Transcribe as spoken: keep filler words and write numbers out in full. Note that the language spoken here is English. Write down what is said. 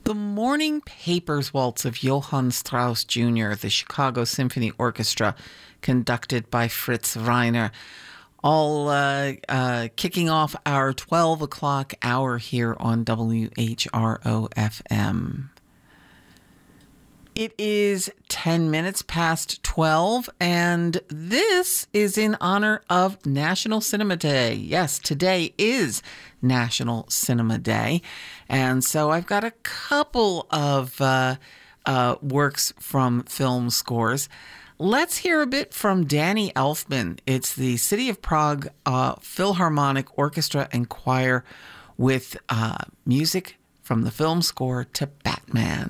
The Morning Papers Waltz of Johann Strauss Junior, the Chicago Symphony Orchestra, conducted by Fritz Reiner. All uh, uh, kicking off our twelve o'clock hour here on W H R O F M. It is ten minutes past twelve, and this is in honor of National Cinema Day. Yes, today is National Cinema Day. And so I've got a couple of uh, uh, works from film scores. Let's hear a bit from Danny Elfman. It's the City of Prague uh, Philharmonic Orchestra and Choir with uh, music from the film score to Batman.